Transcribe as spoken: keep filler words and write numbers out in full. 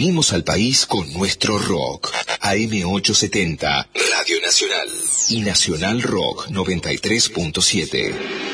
Unimos al país con nuestro rock. A M ochocientos setenta, Radio Nacional. Y Nacional Rock noventa y tres punto siete.